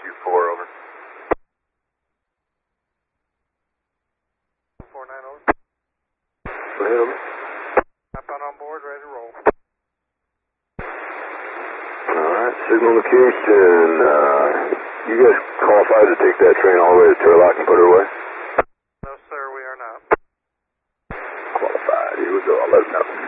SU4, over. 49, over. Go ahead, over. Outbound on board, ready to roll. Alright, signal to Kingston. You guys qualified to take that train all the way to Turlock and put her away? No, sir, we are not. Qualified. Here we go. I'll let them know.